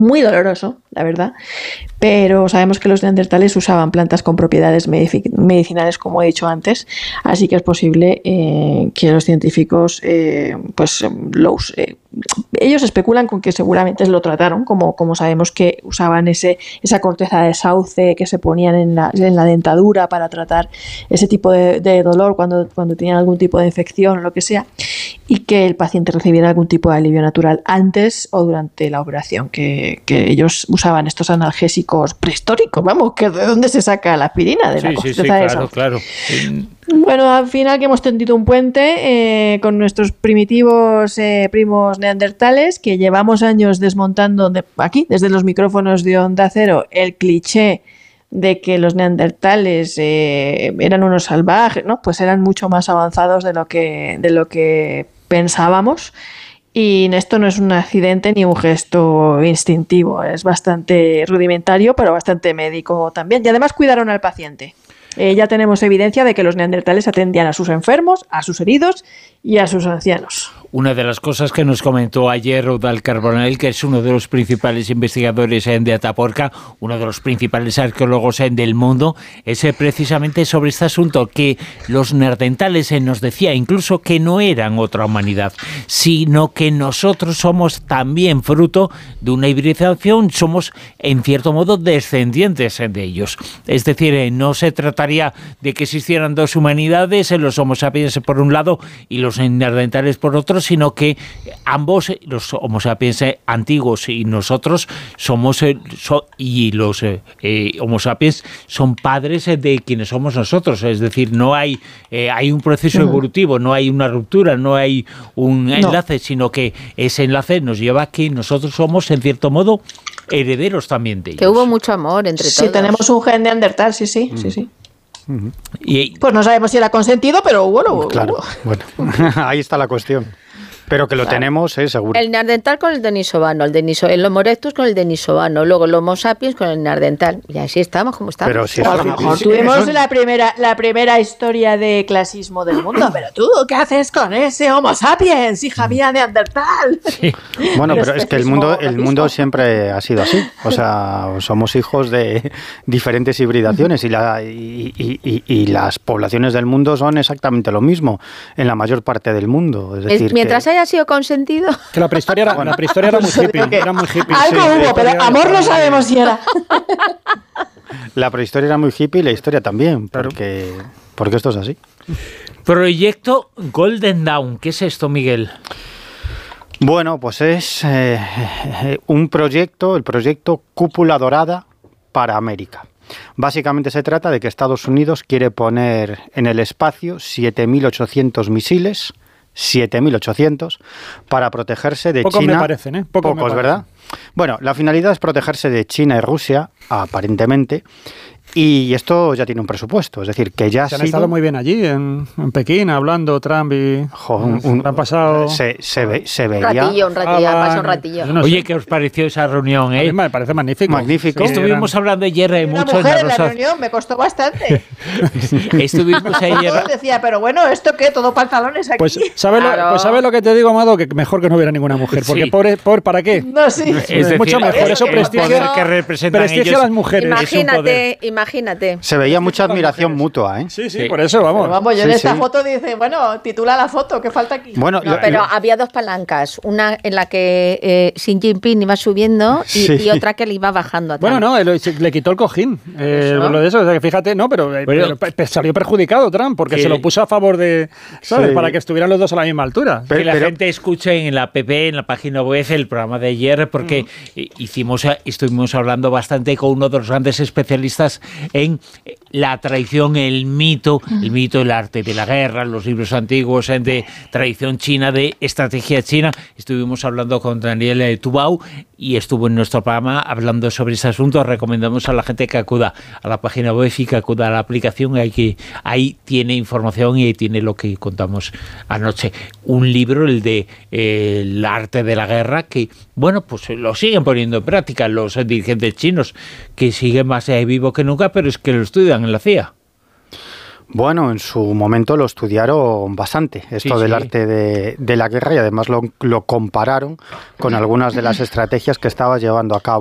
muy doloroso, la verdad, pero sabemos que los neandertales usaban plantas con propiedades medicinales, como he dicho antes, así que es posible que los científicos, ellos especulan con que seguramente lo trataron, como sabemos que usaban esa corteza de sauce que se ponían en la dentadura para tratar ese tipo de dolor cuando tenían algún tipo de infección o lo que sea, y que el paciente recibiera algún tipo de alivio natural antes o durante la operación, que ellos usaban estos analgésicos prehistóricos, vamos, que ¿de dónde se saca la aspirina? De la corteza de sauce. Claro. Bueno, al final que hemos tendido un puente con nuestros primitivos primos neandertales, que llevamos años desmontando aquí, desde los micrófonos de Onda Cero, el cliché de que los neandertales eran unos salvajes, ¿no? Pues eran mucho más avanzados de lo que pensábamos. Y esto no es un accidente ni un gesto instintivo, es bastante rudimentario, pero bastante médico también. Y además cuidaron al paciente. Ya tenemos evidencia de que los neandertales atendían a sus enfermos, a sus heridos y a sus ancianos. Una de las cosas que nos comentó ayer Eudald Carbonell, que es uno de los principales investigadores de Atapuerca, uno de los principales arqueólogos del mundo, es precisamente sobre este asunto, que los neandertales nos decía incluso que no eran otra humanidad, sino que nosotros somos también fruto de una hibridación, somos en cierto modo descendientes de ellos. Es decir, no se trataría de que existieran dos humanidades, los Homo sapiens por un lado y los neandertales por otro, sino que ambos, los Homo sapiens antiguos y nosotros, somos y los Homo sapiens son padres de quienes somos nosotros. Es decir, no hay un proceso evolutivo, no hay una ruptura, no hay un enlace, sino que ese enlace nos lleva a que nosotros somos, en cierto modo, herederos también de ellos. Que hubo mucho amor entre todos. Sí, tenemos un gen neandertal, sí. Pues no sabemos si era consentido, pero bueno. Claro, bueno, ahí está la cuestión. Pero que lo tenemos, seguro. El neandertal con el denisovano, el Homo erectus con el denisovano, luego el Homo sapiens con el neandertal. Y así estamos como estamos. Pero si a lo mejor tuvimos la primera historia de clasismo del mundo, pero tú, ¿qué haces con ese Homo sapiens, hija mía, neandertal? Sí. Bueno, pero es que el mundo siempre ha sido así. O sea, somos hijos de diferentes hibridaciones y las poblaciones del mundo son exactamente lo mismo en la mayor parte del mundo. Es decir, mientras haya sido consentido. Que la prehistoria era muy hippie. Era muy hippie. Algo hubo, pero amor no sabemos si era. La prehistoria era muy hippie y la historia también, porque esto es así. Proyecto Golden Dawn, ¿qué es esto, Miguel? Bueno, pues es un proyecto, el proyecto Cúpula Dorada para América. Básicamente se trata de que Estados Unidos quiere poner en el espacio 7.800 misiles, 7.800, para protegerse de Pocos China. Me parecen, Pocos, ¿verdad? Bueno, la finalidad es protegerse de China y Rusia, aparentemente, y esto ya tiene un presupuesto, es decir, que ya se han estado muy bien allí, en Pekín, hablando Trump y... han pasado... Se veía... Un ratillo. No sé. Oye, ¿qué os pareció esa reunión? A mí me parece magnífico. Magnífico. Sí, estuvimos hablando ayer mucho en la reunión, me costó bastante. Estuvimos ayer... decía, pero bueno, ¿esto qué? ¿Todo pantalones aquí? Pues ¿sabes lo que te digo, Amado? Que mejor que no hubiera ninguna mujer, porque ¿para qué? No, sí. Es decir, mucho mejor, eso prestigia ellos, a las mujeres. Imagínate. Se veía mucha admiración mutua, ¿eh? Sí, por eso, vamos. Pero vamos, yo en esta foto dice, bueno, titula la foto, ¿qué falta aquí? Bueno, pero había dos palancas, una en la que Xi Jinping iba subiendo y otra que le iba bajando atrás. Bueno, no, le quitó el cojín. Lo de eso, o sea, que fíjate, no, pero salió perjudicado Trump, porque se lo puso a favor de, ¿sabes? Sí. Para que estuvieran los dos a la misma altura. Que la gente escuche en la app, en la página web, el programa de ayer, porque estuvimos hablando bastante con uno de los grandes especialistas en la tradición, el mito, el arte de la guerra, los libros antiguos de tradición china, de estrategia china. Estuvimos hablando con Daniel Tubau y estuvo en nuestro programa hablando sobre ese asunto. Recomendamos a la gente que acuda a la página web y que acuda a la aplicación. Ahí tiene información y ahí tiene lo que contamos anoche. Un libro, el de el arte de la guerra, que, bueno, pues lo siguen poniendo en práctica los dirigentes chinos, que siguen más vivo que nunca, pero es que lo estudian en la CIA. Bueno, en su momento lo estudiaron bastante, esto del arte de la guerra, y además lo compararon con algunas de las estrategias que estaba llevando a cabo